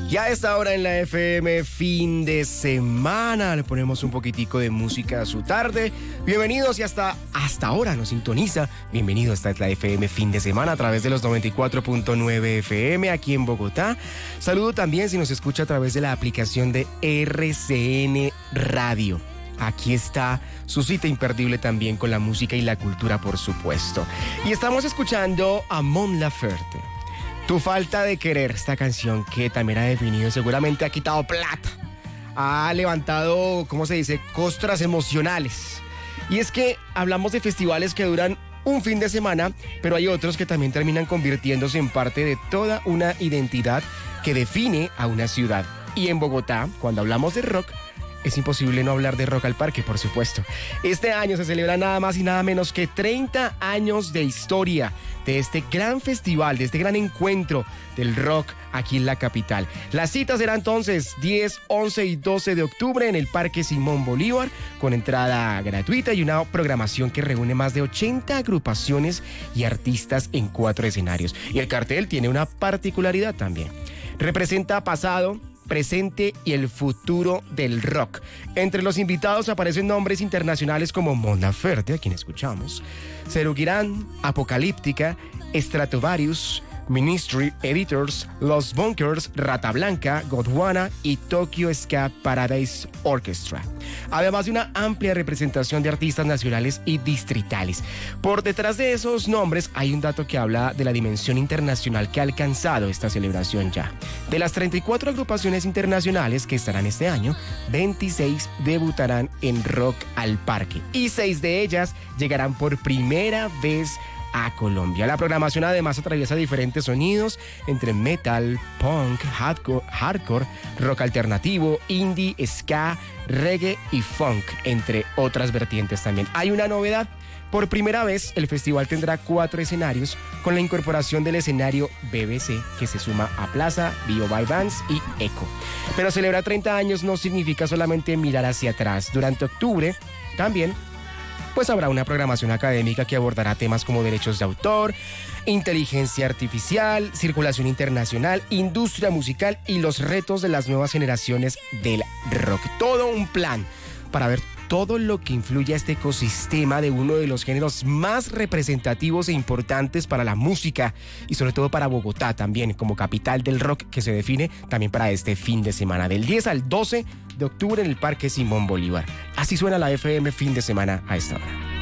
Y a esta hora en la FM, fin de semana, le ponemos un poquitico de música a su tarde. Bienvenidos y hasta ahora nos sintoniza. Bienvenido, esta es la FM fin de semana a través de los 94.9 FM aquí en Bogotá. Saludo también si nos escucha a través de la aplicación de RCN Radio. Aquí está su cita imperdible también con la música y la cultura, por supuesto. Y estamos escuchando a Mon Laferte. Tu falta de querer, esta canción que también ha definido, seguramente ha quitado plata, ha levantado, ¿cómo se dice?, costras emocionales. Y es que hablamos de festivales que duran un fin de semana, pero hay otros que también terminan convirtiéndose en parte de toda una identidad que define a una ciudad. Y en Bogotá, cuando hablamos de rock, es imposible no hablar de Rock al Parque, por supuesto. Este año se celebra nada más y nada menos que 30 años de historia de este gran festival, de este gran encuentro del rock aquí en la capital. La cita será entonces 10, 11 y 12 de octubre en el Parque Simón Bolívar, con entrada gratuita y una programación que reúne más de 80 agrupaciones y artistas en 4 escenarios. Y el cartel tiene una particularidad también. Representa pasado, presente y el futuro del rock. Entre los invitados aparecen nombres internacionales como Mon Laferte, a quien escuchamos, Serú Girán, Apocalíptica, Stratovarius, Ministry, Editors, Los Bunkers, Rata Blanca, Gondwana y Tokyo Ska Paradise Orchestra. Además de una amplia representación de artistas nacionales y distritales. Por detrás de esos nombres hay un dato que habla de la dimensión internacional que ha alcanzado esta celebración ya. De las 34 agrupaciones internacionales que estarán este año, 26 debutarán en Rock al Parque y 6 de ellas llegarán por primera vez a Colombia. La programación además atraviesa diferentes sonidos entre metal, punk, hardcore, rock alternativo, indie, ska, reggae y funk, entre otras vertientes también. Hay una novedad. Por primera vez, el festival tendrá 4 escenarios con la incorporación del escenario BBC, que se suma a Plaza, Bio by Bands y Eco. Pero celebrar 30 años no significa solamente mirar hacia atrás. Durante octubre, también pues habrá una programación académica que abordará temas como derechos de autor, inteligencia artificial, circulación internacional, industria musical y los retos de las nuevas generaciones del rock. Todo un plan para ver todo lo que influye a este ecosistema de uno de los géneros más representativos e importantes para la música y sobre todo para Bogotá también, como capital del rock, que se define también para este fin de semana, del 10 al 12 de octubre en el Parque Simón Bolívar. Así suena la FM fin de semana a esta hora.